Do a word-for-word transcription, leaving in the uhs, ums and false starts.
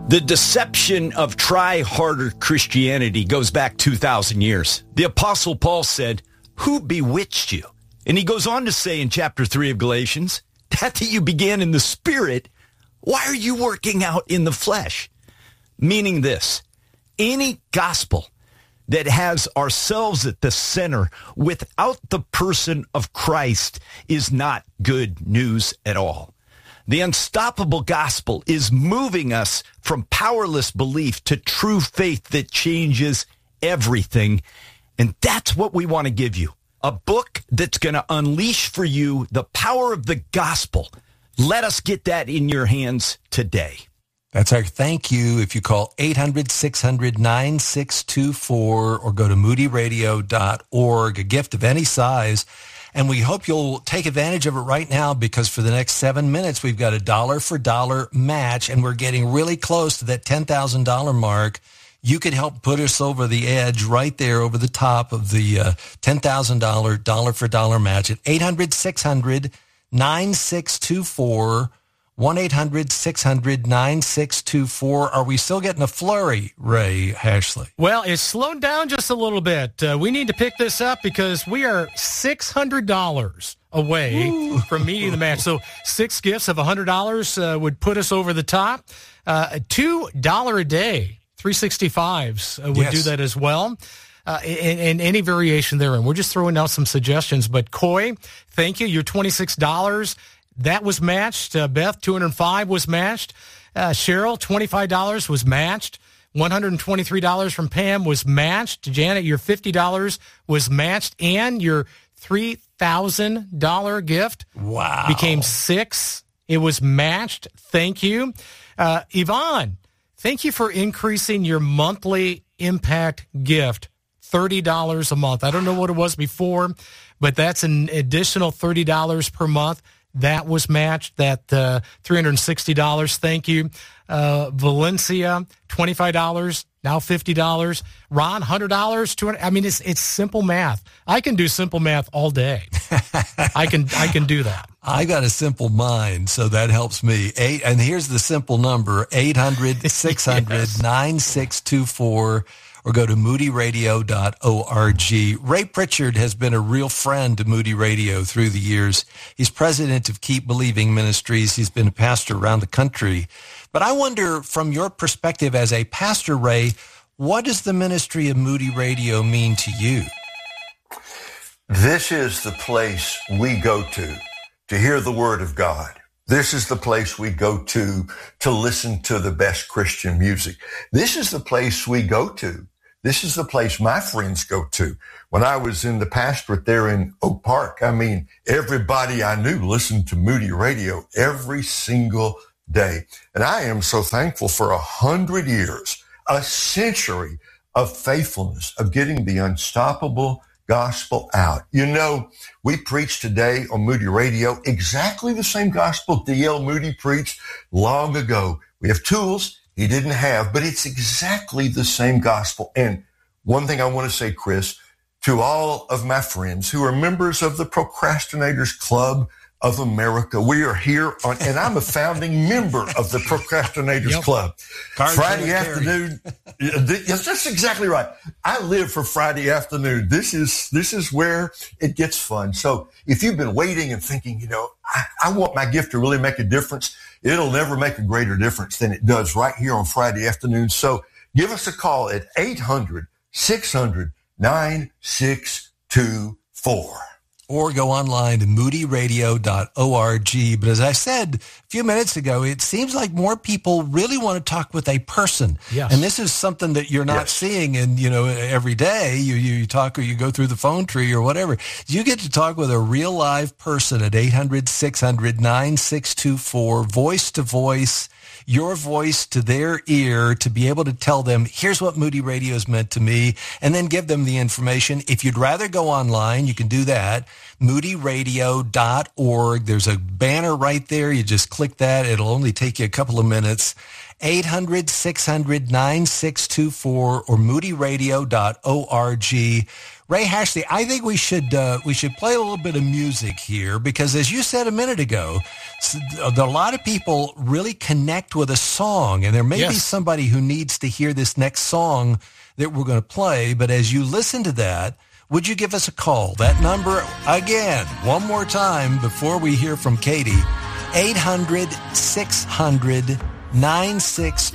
The deception of try-harder Christianity goes back two thousand years. The Apostle Paul said, "Who bewitched you?" And he goes on to say in chapter three of Galatians, "That that you began in the Spirit, why are you working out in the flesh?" Meaning this, any gospel that has ourselves at the center without the person of Christ is not good news at all. The unstoppable gospel is moving us from powerless belief to true faith that changes everything. And that's what we want to give you. A book that's going to unleash for you the power of the gospel. Let us get that in your hands today. That's our thank you. If you call eight hundred, six hundred, nine six two four or go to moody radio dot org, a gift of any size. And we hope you'll take advantage of it right now, because for the next seven minutes, we've got a dollar for dollar match, and we're getting really close to that ten thousand dollars mark. You could help put us over the edge right there over the top of the uh, ten thousand dollars dollar for dollar match at eight hundred, six hundred, nine six two four, one eight hundred, six hundred, nine six two four. Are we still getting a flurry, Ray Hashley? Well, it's slowed down just a little bit. Uh, we need to pick this up because we are six hundred dollars away Ooh. from meeting the match. So six gifts of one hundred dollars uh, would put us over the top. Uh, two dollars a day, three sixty-fives uh, would yes. do that as well. Uh, and, and any variation there. And we're just throwing out some suggestions. But Coy, thank you. You're twenty-six dollars. That was matched. Uh, Beth, two hundred five dollars was matched. Uh, Cheryl, twenty-five dollars was matched. one hundred twenty-three dollars from Pam was matched. Janet, your fifty dollars was matched. And your three thousand dollars gift wow. became six. It was matched. Thank you. Uh, Yvonne, thank you for increasing your monthly impact gift, thirty dollars a month. I don't know what it was before, but that's an additional thirty dollars per month. That was matched, that uh, three hundred sixty dollars. Thank you. Uh, Valencia, twenty-five dollars, now fifty dollars. Ron, one hundred dollars, two hundred dollars. I mean, it's it's simple math. I can do simple math all day. I can I can do that. I got a simple mind, so that helps me. Eight, and here's the simple number, eight hundred, six hundred, nine six two four. Or go to moody radio dot org. Ray Pritchard has been a real friend to Moody Radio through the years. He's president of Keep Believing Ministries. He's been a pastor around the country. But I wonder, from your perspective as a pastor, Ray, what does the ministry of Moody Radio mean to you? This is the place we go to to hear the Word of God. This is the place we go to to listen to the best Christian music. This is the place we go to. This is the place my friends go to. When I was in the pastorate there in Oak Park, I mean, everybody I knew listened to Moody Radio every single day. And I am so thankful for a hundred years, a century of faithfulness, of getting the unstoppable gospel out. You know, we preach today on Moody Radio exactly the same gospel D L Moody preached long ago. We have tools he didn't have, but it's exactly the same gospel. And one thing I want to say, Chris, to all of my friends who are members of the Procrastinators Club of America, we are here on, and I'm a founding member of the Procrastinators yep. Club. Card Friday afternoon. Yes, that's exactly right. I live for Friday afternoon. This is, this is where it gets fun. So if you've been waiting and thinking, you know, I, I want my gift to really make a difference, it'll never make a greater difference than it does right here on Friday afternoon. So give us a call at eight hundred, six hundred, nine six two four. Or go online to moody radio dot org. But as I said a few minutes ago, it seems like more people really want to talk with a person. Yes. And this is something that you're not yes. seeing in, you know, every day. You, you talk or you go through the phone tree or whatever. You get to talk with a real live person at eight hundred, six hundred, nine six two four, voice to voice, your voice to their ear, to be able to tell them, here's what Moody Radio has meant to me, and then give them the information. If you'd rather go online, you can do that. moody radio dot org. There's a banner right there. You just click that. It'll only take you a couple of minutes. eight hundred, six hundred, nine six two four or moody radio dot org. Ray Hashley, I think we should uh, we should play a little bit of music here because, as you said a minute ago, a lot of people really connect with a song, and there may yes. be somebody who needs to hear this next song that we're going to play. But as you listen to that, would you give us a call? That number, again, one more time before we hear from Katie, eight hundred, six hundred, nine six